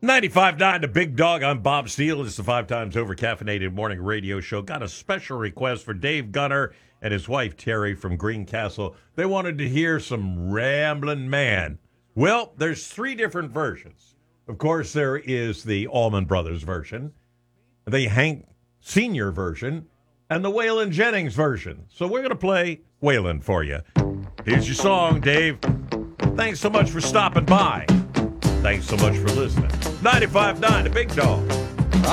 95.9 The Big Dog. I'm Bob Steele. It's the 5 times over caffeinated morning radio show. Got a special request for Dave Gunner and his wife Terry from Greencastle. They wanted to hear some Ramblin' Man. Well, there's 3 different versions. Of course, there is the Allman Brothers version, the Hank Sr. version, and the Waylon Jennings version. So we're going to play Waylon for you. Here's your song, Dave. Thanks so much for stopping by. Thanks so much for listening. 95.9 The Big Dog.